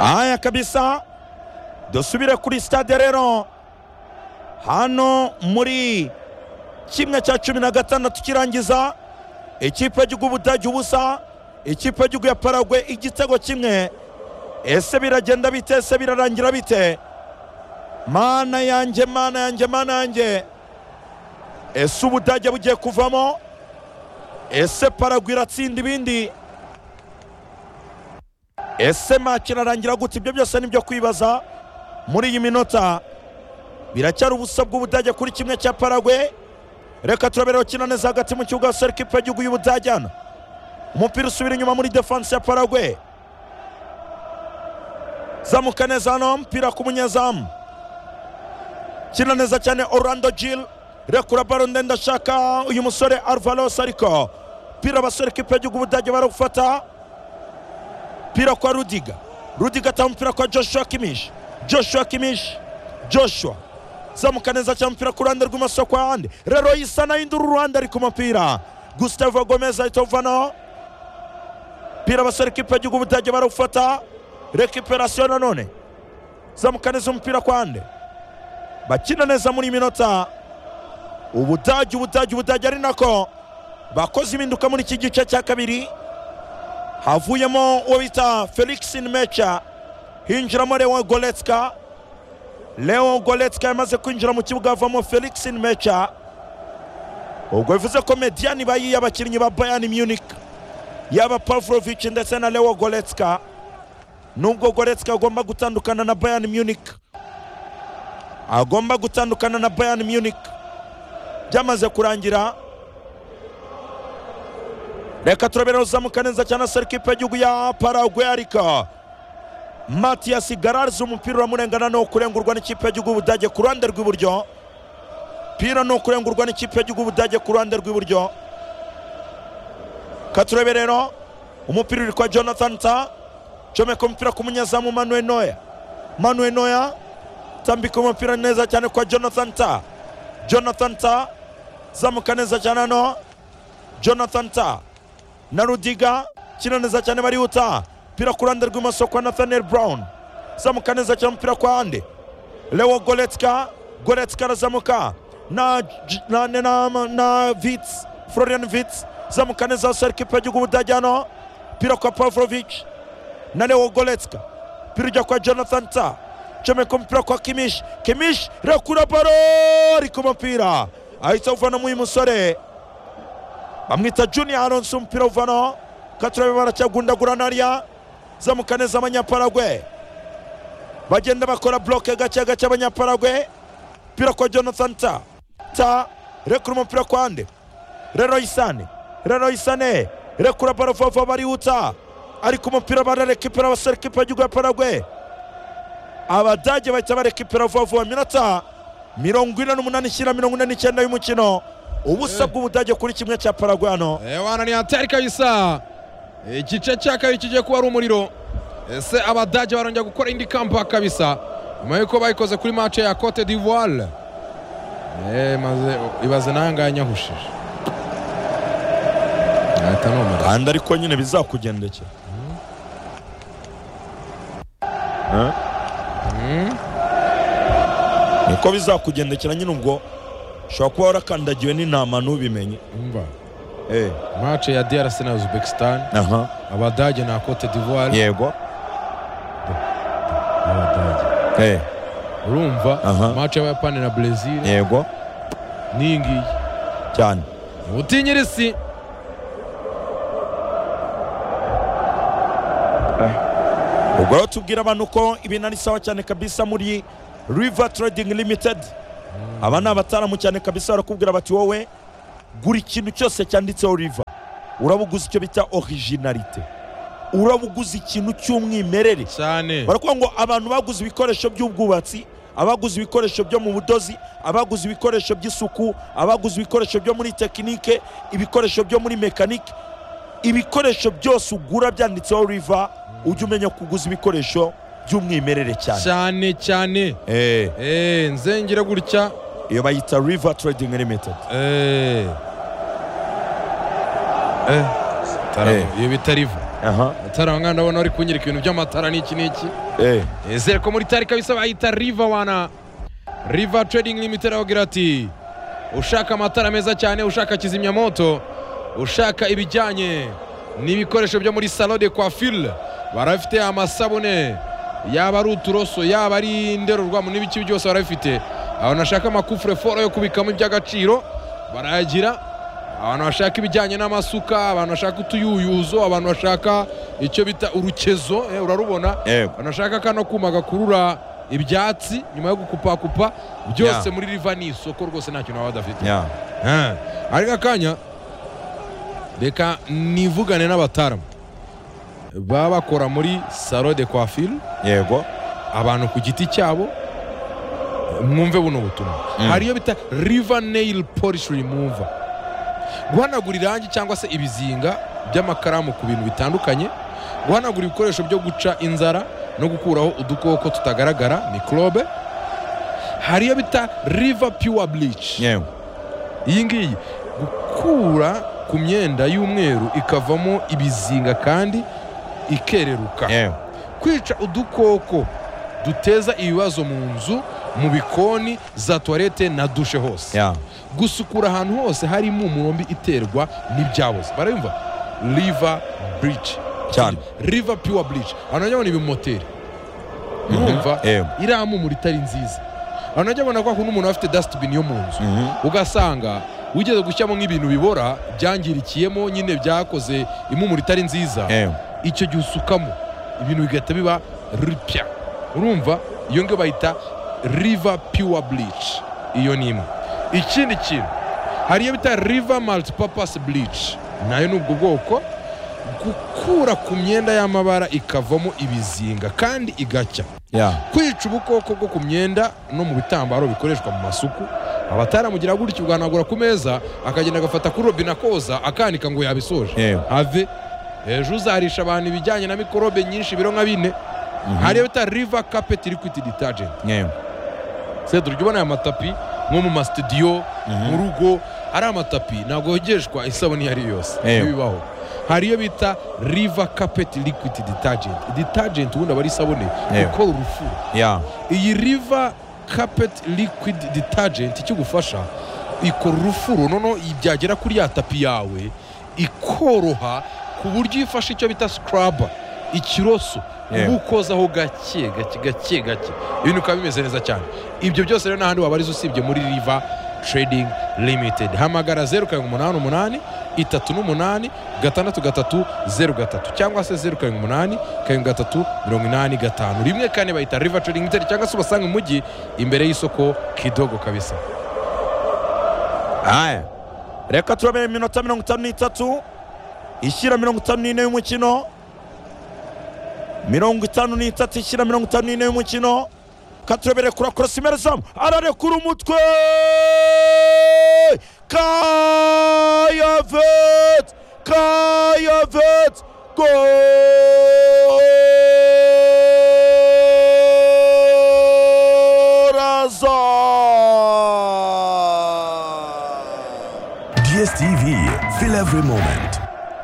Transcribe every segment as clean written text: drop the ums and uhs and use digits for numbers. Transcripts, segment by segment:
aya kabisa dusubire kuri stade rero hano muri kimwe cya 16 kirangiza ikipe y'igihugu Budage ubusa ikipe y'igihugu ya Paraguay igitego kimwe ese biragenda bite ese birarangira bite mana yanjye ese Ubudage bugiye kuvamo ese Paraguay iratsinda ibindi ese match irarangira gute ibyo byose nibyo kwibaza muri iyi minota biracyari ubusa bw'Ubudage kuri kimwe cya Paraguay reka turabera kina neza hagati mu kibuga cya ikipe y'igihugu y'Ubudage umupira usubira inyuma muri defense ya Paraguay zamuka neza hano mpira ku munyezamu kina neza cyane Orlando Gil rekura baro ndenda shaka uyu musore Alvaro Sariko pira basore ikipe y'igihugu Ubudage baragufata pira kwa Rudiga tampira kwa Joshua Kimmich zamuka neza cyane mpira ku ruhande rw'imoso kwa hande rero isana induru ruhande ari ku mupira Gustavo Gomez aitovano pira basore ikipe y'igihugu Ubudage baragufata recuperation nanone zamuka neza umupira kwa hande bakina neza muri minota Ubudage ari nako bakoze impinduka muri iki gice cya kabiri havuyemo uwo bita Felix Nmecha hinjiramo Leo Goretzka yamaze kwinjira mu kibuga havamo Felix Nmecha ubwo bivuze ko Mediani bayi abakinnyi ba Bayern Munich yaba Pavlovic ndetse na Leo Goretzka nubwo Goretzka agomba gutandukana na Bayern Munich byamaze kurangira reka turabera uzamuka neza cyane ikipe y'igihugu ya Paraguay ariko Matias Gararz umupira uramurengana no kurengurwa n'ikipe y'igihugu Ubudage ku ruhande rw'iburyo pira no kurengurwa n'ikipe y'igihugu Ubudage ku ruhande rw'iburyo katureberero umupira uri kwa Jonathan Tah comeka umupira ku munyezamu Manuel Neuer tambika umupira neza cyane kwa Jonathan Tah zamuka neza cyane no Jonathan Tah na Rudiga kina neza cyane barihuta pira ku ruhande rw'imoso kwa Nathaniel Brown zamuka neza cyane umupira kwa hande Leo Goretzka arazamuka na Florian Wirtz zamuka neza ikipe y'igihugu Ubudage hano pira kwa Pavlovic na Leo Goretzka pira ujya kwa Jonathan Tah comeka umupira kwa Kimmich rekura baro ariko umupira ahita uvana mu uyu musore bamwita Junior Alonso umupira uvano katurabe baracyagundagura nariya zamuka neza abanyaparaguay bagenda bakora bloke gake abanyaparaguay pira kwa Jonathan Tah rekura umupira kwa hande Leroy Sané rekura baro vuba barihuta ariko umupira bararekipera abasore ikipe y'igihugu ya Paraguay Abadage bahita barekipera vuba minota 48 ishyira 49 y'umukino ubusa bw'Ubudage kuri kimwe cya Paraguay hano wana ni hatari kabisa igice cya kabiri kigiye kuba ari umuriro ese Abadage barongera gukora indi comeback kabisa nyuma yuko bayikoze kuri match ya Cote d'Ivoire maze ibaze nanganyahushije kandi ariko nyine bizakugendekera niko bizakugendekera nyine ubwo ushobora kuba warakandagiwe n'intama ntubimenye match ya DRC na Uzbekistan Abadage na Cote d'Ivoire yego Abadage urumva match y'Abayapani na Brazil yego ningi cyane utinyirisi ubwo tubwira abantu ko ibintu ari sawa cyane kabisa muri River Trading Limited aba ni abataramu cyane kabisa barakubwira bati wowe gura ikintu cyose cyanditseho River urabuguza icyo bita originalite urabuguza ikintu cy'umwimerere cyane barakuvuga ngo abantu baguze ibikoresho by'ubwubatsi abaguze ibikoresho byo mu budozi abaguze ibikoresho by'isuku abaguze ibikoresho byo muri tekinike ibikoresho byo muri mekanike ibikoresho byose ugura byanditseho River ujye umenya kuguza ibikoresho by'umwimerere cyane nzengera gutya iyo bayita River Trading Limited iyo bita River amatara wanga ndabona ari kunyereka ibintu by'amatara n'iki ezere ko muri tari kabisa bayita River Trading Limited agira ati ushaka amatara meza cyane ushaka kizimyamoto ushaka ibijyanye n'ibikoresho byo muri salon de coiffure barafite amasabune yaba ari uturoso yaba ari indorerwamo n'ibiki byose barafite abantu bashaka amakufure foro yo kubikamo iby'agaciro barayagira abantu bashaka ibijyanye n'amasuka abantu bashaka utuyuyuzo abantu bashaka icyo bita urukezo urarubona abantu bashaka kano kuma gakurura ibyatsi nyuma yo gukupakupa byose muri River ni isoko rwose nta kintu badafite ariko akanya reka nivugane n'abataramu baba bakora muri salon de coiffure yego abantu ku giti cyabo mwumve buno butumwa hariyo bita River Nail Polish Remover guhanagura irangi cyangwa se ibizinga by'amakaramu ku bintu bitandukanye guhanagura ibikoresho byo guca inzara no gukuraho udukoko tutagaragara microbe hariyo bita River Pure Bleach iyi ngiyi gukura ku myenda y'umweru ikavamo ibizinga kandi ikereruka kwica udukoko duteza ibibazo mu nzu mu bikoni za toilette na douche hose gusukura ahantu hose hari impumuro iterwa n'ibyaboze barumva River Bleach cyane River Pure Bleach anajyabona ibimoteri urumva irampumuro itari nziza anajyabona ko umuntu afite dustbin yo mu nzu ugasanga wigeze gushyamo nk'ibintu bibora byangirikiyemo nyine byakoze impumuro itari nziza icyo gihe usukamo ibintu bigahita biba ripya urumva iyo ngiyo bayita River Pure Bleach iyo ni imwe ikindi kintu hariyo bita River Multipurpose Bleach nayo ni ubwo bwoko gukura ku myenda y'amabara ikavamo ibizinga kandi igacya kwica ubukoko bwo ku myenda no mu bitambaro bikoreshwa mu masuku abataramugira gutyo uganagura ku meza akagenda agafata kuri robine akoza akanika ngo yabisoje ave ejo uzarisha abantu ibijyanye na mikorobe nyinshi biro nka 4 hariyo bita River Carpet Liquid Detergent se turubona aya matapi nko mu studio mu rugo ari amatapi ntabwo yogeshwa isabuni yari yose bibaho hariyo bita River Carpet Liquid Detergent ubundi abari isabune ikora urufuro iyi River Carpet Liquid Detergent ikigufasha ikora urufuro nono ibyagera kuri ya tapi yawe ikoroha ku buryo ifasha icyo bita scrubber ikiroso ukozaho gake ibintu ukaba bimeze neza cyane ibyo byose rero n'ahandi wabariza usibye muri River Trading Limited hamagara 088 38 630 cyangwa se 088 83 rimwe kane bayita River Trading Limited cyangwa se basanga umujyi imbere y'isoko kidogo kabisa. Reka turabere minota 53 ishyira 54 y'umukino 53 ishyira 54 y'umukino katurabere kura cross imerezamu ararekura umutwe Kayavet Goraza DSTV, feel every moment.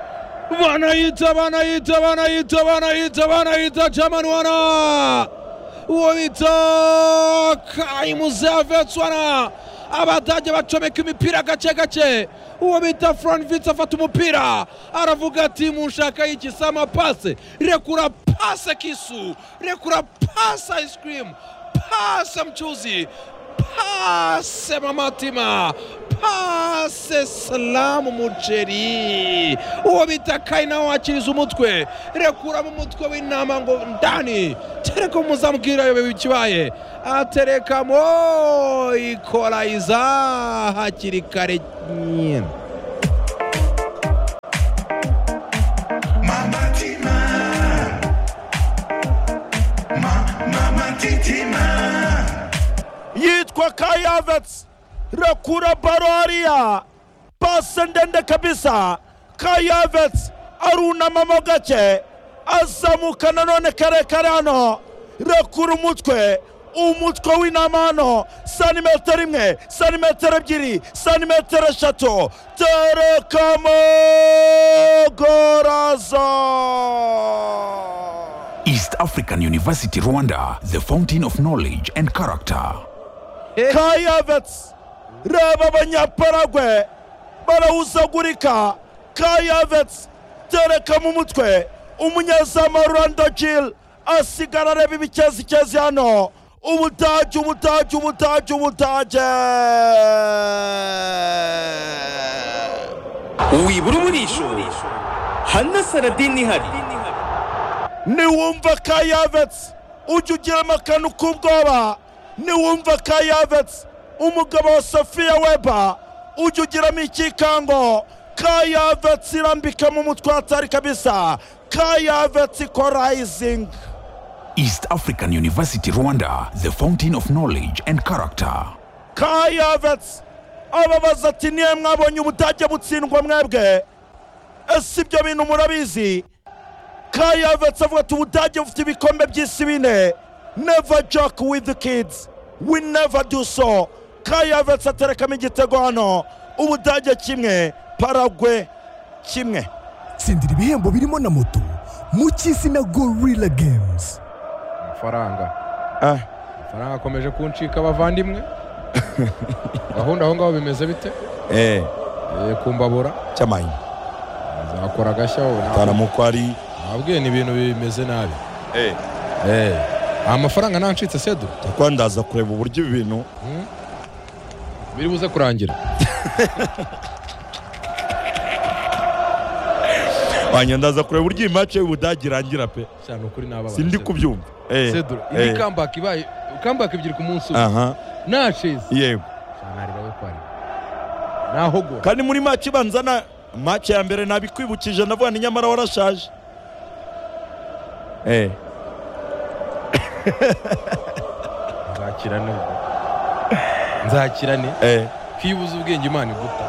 Wanaita Jamanwana Wita Kaimuzavetswana abadage bacomeka imipira gace uwo bita Franvitz afata umupira aravuga ati mushaka ikisama passe rekura passe kisu rekura passe ice cream passe mchuzi passe mamatima passe salamu muceri uwo bita Kaina wakiriza umutwe rekura mu mutwe w'intama ngo ndani tereka umuzamubwira yobe bikibaye aterekamo ikolaiza hakiri kare nyine yitwa Kayavet rekura baroria pase ndende kabisa Kayavet arunama mo gake azamuka nanone kare hano rekura umutwe umutwe w'inamano santimetero imwe santimetero ebyiri santimetero eshatu terekamo goraza. East African University Rwanda, the fountain of knowledge and character. Kai Havertz, reba abanyaparagwe barawuzagurika. Kai Havertz tereka mu mutwe, umunyezamu Rolando Gil asigara areba ibikezi hano. Ubudage wibura umurisho hana saradini hari niwumva Kai Havertz ujya ugira amakanu k'ubwoba. Niwumva Kai Havertz umugabo wa Sofia Weber ujya ugiramo ikikango. Kai Havertz irambika mu mutwe atari kabisa. Kai Havertz rising. East African University Rwanda, the fountain of knowledge and character. Kai Havertz ababaza ati niye mwabonye Ubudage butsindwa mwebwe? Ese ibyo bintu murabizi? Kai Havertz avuga ati Ubudage bufite ibikombe by'isi bine. Never joke with the kids. We never do so. Kai Havertz aterekamo igitego hano. Ubudage kimwe, Paraguay kimwe. Tsindira ibihembo birimo na moto mu cy'isi na Gorilla Games. Faranga akomeje kuncika abavandimwe. Gahunda aho ngaho bimeze bite? Kumbabura cyamaye zakora gashya wowe taramukwari nabwiye ni ibintu bimeze nabi. Amafaranga nancitse sedu takwandaza kureba uburyo ibintu biri buze kurangira. Wanyandaza kureba uburyo match y'Ubudage irangira pe. Cyane ukuri nababa. Sindi kubyumva. Sedu iyi comeback ibaye comeback ebyiri ku munsi. Nashize. Yego. Cyane ari bawe kwari. Naho kandi muri match ibanzana match ya mbere nabikwibukije ndavuga ni nyamara warashaje. Nzakirane kwibuza ubwenge Imana iguta.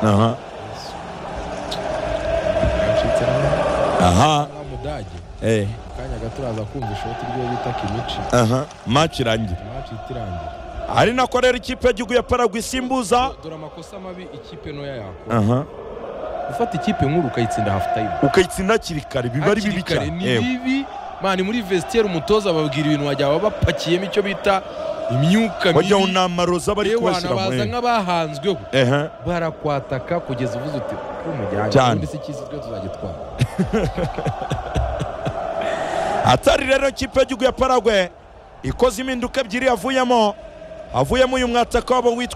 Mudage kanya gaturaza kumva ishoti ryo bita Kimichi. Match irangira. Ari nako rero ikipe y'igihugu ya Paraguay isimbuza. Dore amakosa mabi ikipe noya yako. Ufata ikipe nkuru ukayitsinda half time. Ukayitsinda kirikare biba ari bibi cyane. Ni bibi. Mani muri vestiaire umutoza babwira ibintu wajya bapakiyemo icyo bita imyuka mibi. Wajya unamaroza bari kubashyira mu. Baza nk'abahanzweho. Barakwataka kugeza uvuze uti umujyanye undi si kizi twe tuzagitwara. Atari rero ikipe y'igihugu ya Paraguay ikoze impinduka ebyiri avuyemo uyu mwataka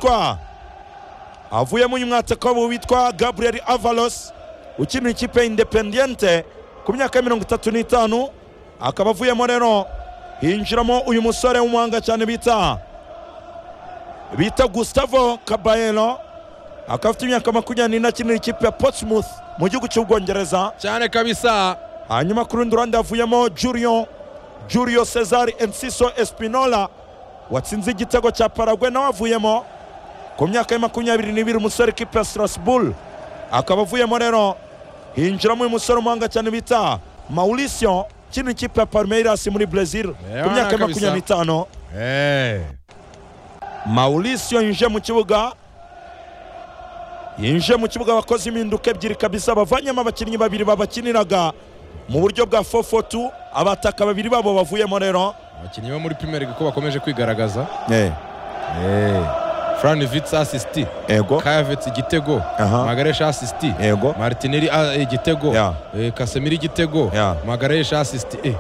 wabo witwa Gabriel Avalos ukina ikipe Independiente ku myaka 35 akaba avuyemo rero hinjiramo uyu musore w'umuhanga cyane bita Gustavo Caballero akaba afite imyaka 24 akina ikipe ya Portsmouth mu gihugu cy'Ubwongereza cyane kabisa. Hanyuma ku rundi ruhande havuyemo Julio Cesar Enciso Espinola watsinze igitego cya Paraguay nawe avuyemo ku myaka 22 umusore ikipe ya Strasbourg akaba avuyemo rero hinjiramo uyu musore umuhanga cyane bita Mauricio kino ikipe ya Palmeiras muri Brazil ku myaka 25. Mauricio yinje mu kibuga bakoze impinduka ebyiri kabisa bavanyemo abakinnyi babiri babakiniraga mu buryo bwa 4-4-2 abataka babiri babo bavuyemo rero abakinnyi bo muri Premier League ko bakomeje kwigaragaza. Fran Vitz assist, Kai Havertz igitego, Magaresh assist, Martinelli igitego, Casemiro igitego, Magaresh assist. Ni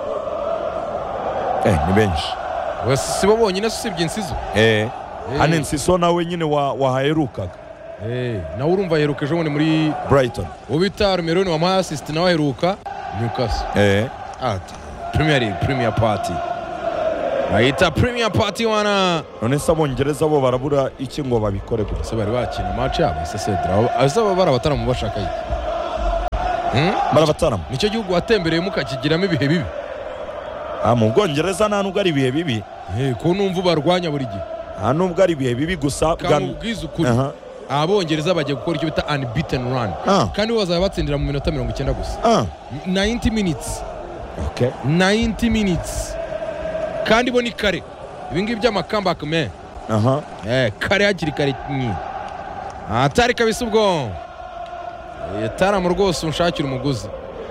benshi. Wese bo bonyine usibye Insizo. Hano Insizo nawe nyine wahaherukaga. Nawe urumva aheruka ejo muri Brighton. Ubita Romero wa assist nawe aheruka Newcastle. Premier League, Premier Party. Bayita Premier Party wana. None se abongereza bo barabura iki ngo babikore gute? Se bari bakina match yabo Cedra. Azaba barabatara mu bashaka iki. Barabatara. Nicyo gihugu watembereye mukakigiramo ibihe bibi. Mu Bwongereza nta nubwo ari ibihe bibi. Ko numva barwanya buri gihe. Nta nubwo ari ibihe bibi gusa bwiza ukuri. Abongereza bagiye gukora icyo bita unbeaten run. Kandi bazaba batsindira mu minota 90 gusa. 90 minutes. 90 minutes. Kandi bo ni kare ibi ngibi by'amakambaka me aha kare hakiri kare atari kabisa ubwo taramu rwose unshakira umuguzi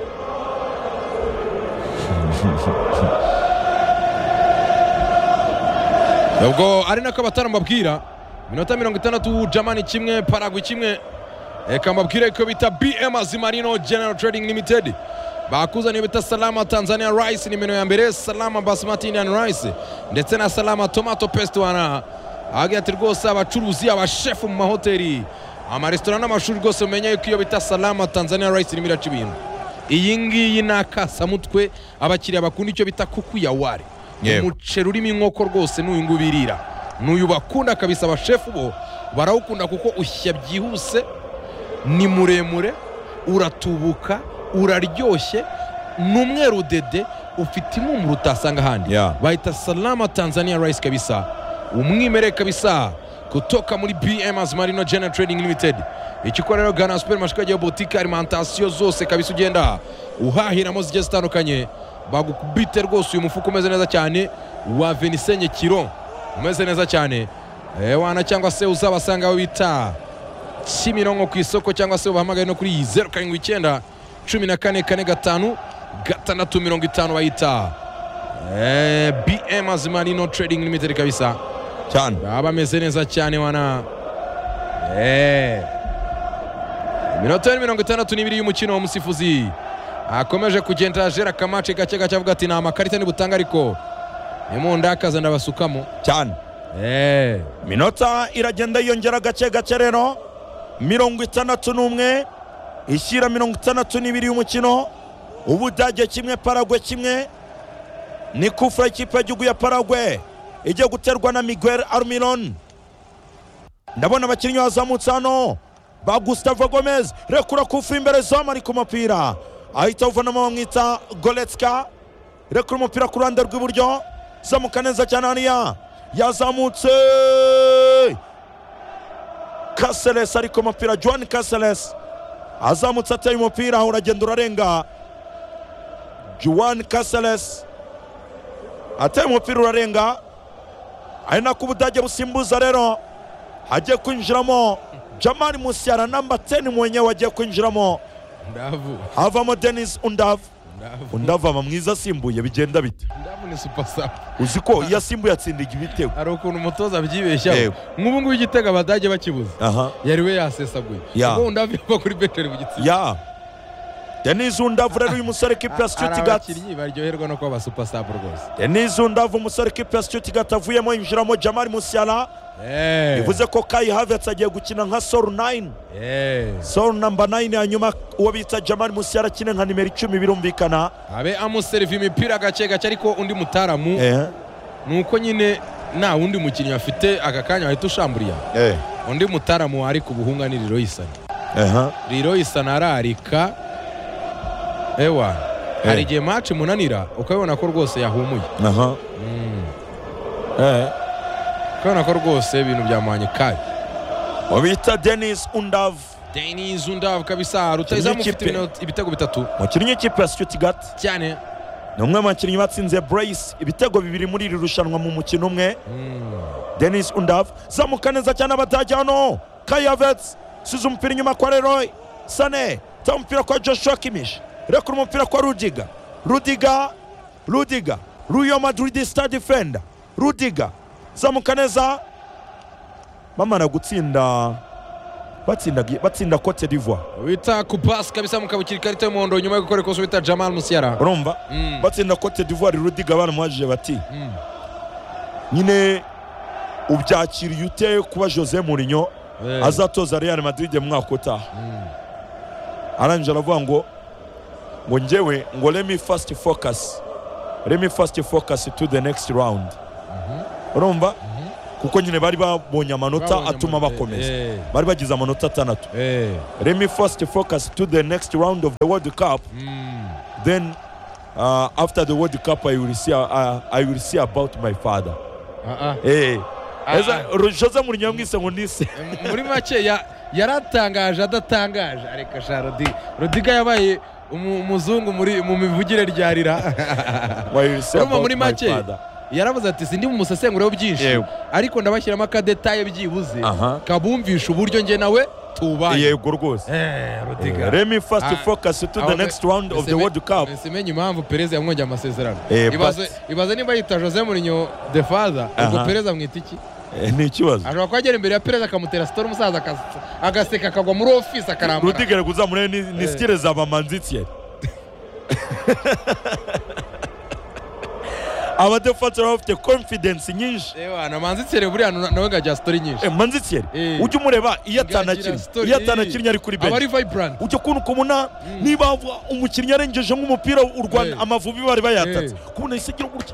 ubwo ari nako abataramu babwira minota 60 Jamani kimwe Paraguay kimwe reka mbabwire ko bita BM Azimarino General Trading Limited bakuzaniye bita Salama Tanzania Rice nimero ya mbere, Salama Basmati Indian Rice ndetse na Salama Tomato Paste wana agati rwose abacuruzi abashefu mu mahoteli amaresitora n'amashuri rwose umenye ko iyo bita Salama Tanzania Rice nimero ya ibintu iyi ngiyi nakasamutwe abakiriya bakunda icyo bita kuku ya ware umuceri urimo inkoko rwose n'uyu ngubirira n'uyu bakunda kabisa abashefu bo barawukunda kuko ushya byihuse ni muremure uratubuka uraryoshye n'umweru dede ufite impumuro utasanga ahandi bahita Salama Tanzania Rice kabisa umwimerere kabisa kutoka muri BM Azimarino General Trading Limited ikikorero Ghana Supermarket ya boutique alimentation zose kabisa ugenda uhahiramo zigiye zitandukanye bagukubite rwose uyu mufuko umeze neza cyane wa 25 kilo umeze neza cyane wana cyangwa se uzabasanga aho bita Kimironko ku isoko cyangwa se ubahamagaye no kuri 079 14 45 bayita BM Azimarino Trading Limited kabisa cyane abameze neza cyane wana minota 62 y'umukino w'umusifuzi akomeje kugenda jera kamace gake gake avuga ati na amakarita nibutanga ariko nimundakaza ndabasukamo cyane minota iragenda yongera gake gake rero 61 ishyira 62 y'umukino Ubudage kimwe Paraguay kimwe ni kufra ikipe y'igihugu ya Paraguay igiye guterwa na Miguel Almiron ndabona abakinnyi bazamutse hano ba Gustavo Gomez rekura kufra imbere zoma ari ku mupira ahita uvanamo bamwita Goretzka rekura umupira ku ruhande rw'iburyo zamuka neza cyane haniya yazamutse Caceres ari ku mupira Juan Caceres azamutse ateye umupira uragenda urarenga Juan Caceres ateye umupira urarenga ari nako Ubudage busimbuza rero hagiye kwinjiramo Jamal Musiala namba 10 mwenyewe wagiye kwinjiramo Ndavu havamo Denis Undavu ama mwiza asimbuye bigenda bite Ndavu ni super sub uziko yasimbuye atsindiga ibitego ari ukuntu umutoza byibeshya nk'ubu ngubu igitego Abadage bakibuze yari we yasesaguye ubwo Undavu yava kuri Beteri bugitsinda Denis Undavu rero uyu musore kipe ya Stuttgart abakinnyi baryoherwa no kuba super sub rwose Denis Undavu umusore kipe ya Stuttgart avuyemo yinjiramo Jamal Musiala bivuze ko Kai Havertz agiye gukina nka Sol 9 Sol number 9 hanyuma uwo bita Jamal Musiala kine nka nimero 10 birumvikana abe amuserve imipira gake gake ariko undi mutaramu nuko nyine na undi mukinnyi afite agakanya ahita ushamburiya undi mutaramu ari ku buhunga ni Leroy Sané ararika ewa hari igihe match munanira ukabona ko rwose yahumuye ukabona ko rwose ibintu byamanye kai wabita Denis Undavu kabisa rutayizamu ufite ibitego bitatu mukinnyi w'ikipe ya Stuttgart cyane ni umwe mu bakinnyi batsinze Brace ibitego bibiri muri iri rushanwa mu mukino umwe Denis Undavu zamuka neza cyane Abadage hano Kai Havertz size umupira inyuma kwa Leroy Sané ta umupira kwa Joshua Kimmich rekura umupira kwa Rudiger Real Madrid star defender Rudiger zamuka neza bamara gutsinda batsinda Cote d'Ivoire wita kubas kabisa mukabukira ikarita y'umuhondo nyuma yo gukora ikosa bita Jamal Musiala urumva batsinda Cote d'Ivoire Rudiger baramwajije bati nyine ubyakiriye ute kuba Jose Mourinho azatoza Real Madrid mu mwaka utaha aranje aravuga ngo njyewe ngo let me first focus to the next round urumva kuko nyine bari babonye amanota atuma bakomeza bari bagize amanota 6 let me first focus to the next round of the World Cup then after the World Cup I will see about my father Jose Mourinho mwise ngo nise muri make yaratangaje adatangaje areka Sharodi Rudiger yabaye umuzungu mu mivugire ryarira urumva muri make yaravuze ati sindi mu musesengureho byinshi Yego. ariko ndabashyiramo akadetaye byibuze Aha. kabumvisha uburyo njye nawe tubanye yego rwose Rudiga let me first focus to the next round of the World Cup. simenye impamvu Perez yamwongeye amasezerano but- ibaze niba yita Jose Mourinho the father ubwo Aha. Perez amwita iki ni ikibazo ashobora kuba agera imbere ya Perez akamutera sitori umusaza agaseka akagwa muri office akarambara Rudiger kuzamure ni skile za Manzitier abadefansi bafite confidence nyinshi na Manzitier buriya nawe ngajya sitori nyinshi Manzitier ujye umureba iyo atanakinnye ari kuri aba ari bench vibrant ujya kubona ukabona niba umukinnyi arengeje nk'umupira u Rwanda Amavubi bari bayatatse kubona isigira gutya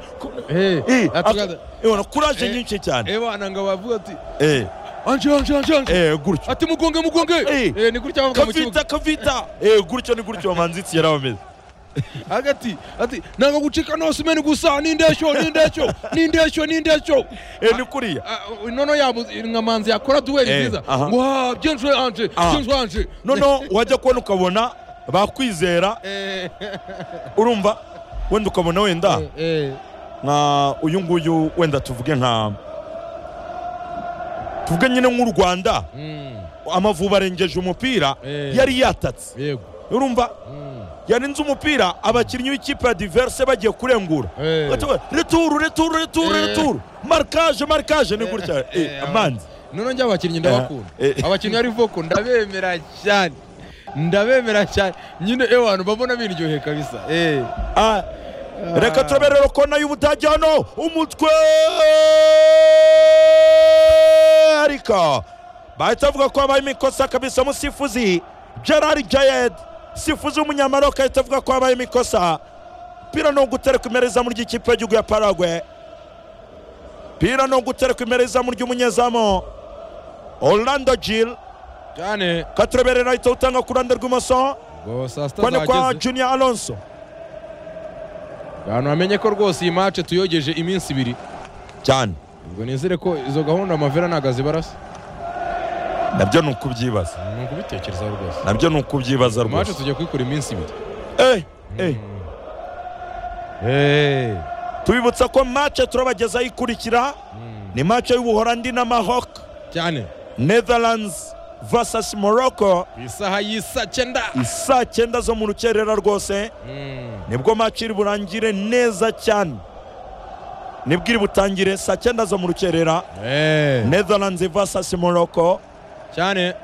kuraje nyinshi cyane nanga bavuga ati anje gutyo ati mugonge ni gutya bavuga mu kibuga kavita gutyo ni gutyo Manzitier abameze ati nanga gucika no simeni gusa n'indeshyo ni kuriya nono yabo nka Manzi yakora duel nziza ngo byinjwe anje nono wajya kubona ukabona bakwizera urumva wenda ukabona wenda nka uyu nguyu wenda tuvuge nyine nk'u Rwanda Amavubi arengeje umupira yari yatatse yego urumva yarinze umupira abakinnyi b'ikipe ya diverse bagiye kurengura retour marquage ni gutya Manzi nono njya abakinnyi ndabakunda abakinnyi ari voko ndabemera cyane nyine abantu babona biryohe kabisa reka turaberero kona y'Ubudage hano umutwe ariko bahita bavuga ko habaye imikosa kabisa musifuzi Gerard Jayed sifuzi w'umunyamaroka ahita avuga ko habaye imikosa pira no gutereka imbere izamu ry'ikipe y'igihugu ya Paraguay pira no gutereka imbere izamu ry'umunyezamu Orlando Gil cyane katreberera ahita utanga ku ruhande rw'imoso kwane kwa Junior Alonso abantu bamenye ko rwose iyi match tuyogeje iminsi ibiri cyane ubwo nizere ko izo gahunda Amavera nagazi barasa nabyo ni ukubyibaza ni ukubitekerezaho rwose nabyo ni ukubyibaza rwose match tugiye kuyikora iminsi ibiri tubibutsa ko match turabagezaho ikurikira ni match y'Ubuholandi na Maroc cyane Netherlands versus Morocco isaha y'isa 9 isa 9 zo mu rukerera rwose nibwo match iri burangire neza cyane nibwo iri butangire saa 9 zo mu rukerera Netherlands versus Morocco cyane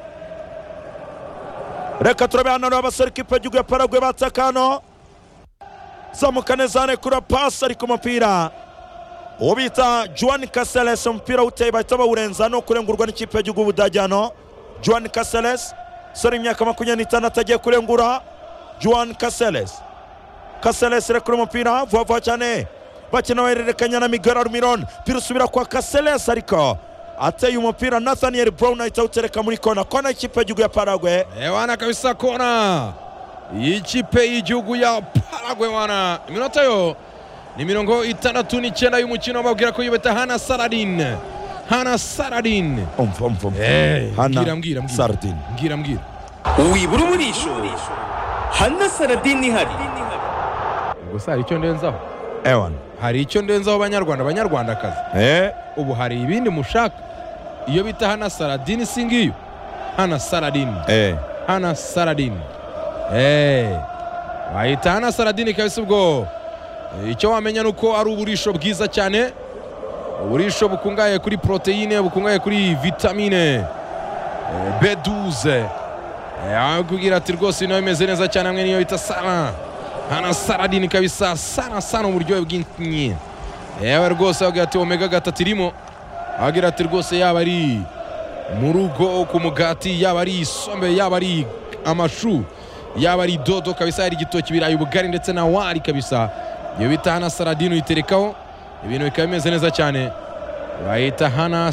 reka turabe hano abasore ikipe y'igihugu ya Paraguay batakano zamuka neza kuri pass ari ku mupira uwo bita Juan Caceres umupira uteye bahita bawurenza no kurengurwa n'ikipe y'igihugu y'Ubudage hano Juan Caceres sore imyaka 26 agiye kurengura Juan Caceres rekura umupira vuba cyane bakina bahererekanya na Miguel Almiron pira usubira kwa Caceres ariko ateye umupira Nathaniel Brown ahita utereka muri kona ikipe y'igihugu ya Paraguay wana kabisa kona ikipe y'igihugu ya Paraguay wana iminota yo ni 69 y'umukino babwira ko yibeta Hana Saladin Hana Saladin mbwira wibura umurisho Hana Saladin ihari gusa hari icyo ndenzaho ewan hari icyo ndenzaho banyarwandakazi ubu hari ibindi mushaka iyo bita Hana Saladin singiyo Hana Saladin bahita Hana Saladin kabisa ubwo icyo wamenya nuko ari uburisho bwiza cyane uburisho bukungaye kuri proteine bukungaye kuri vitamine B12 kugira ati rwose nawe imeze neza cyane hamwe niyo bita Hana Saladin kabisa sana uburyohe bw'inkinyi yewe rwose agira ati omega 3 irimo agira ati rwose yaba ari mu rugo ku mugati yaba ari isombe yaba ari amashu yaba ari dodo kabisa ari igitoki birayi ubugari ndetse na wari kabisa iyo bita Hana Saladin uyiterekaho ibintu bikaba bimeze neza cyane bayita Hana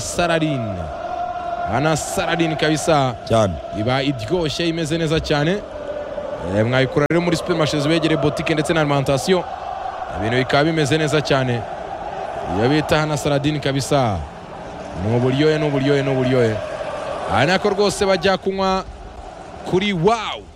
Saladin kabisa cyane iba idyoshye imeze neza cyane mwayikura rero muri supermarché begereye boutique ndetse na alimentation ibintu bikaba bimeze neza cyane iyo bita Hana Saladin kabisa n'uburyohe aha nako rwose bajya kunywa kuri wow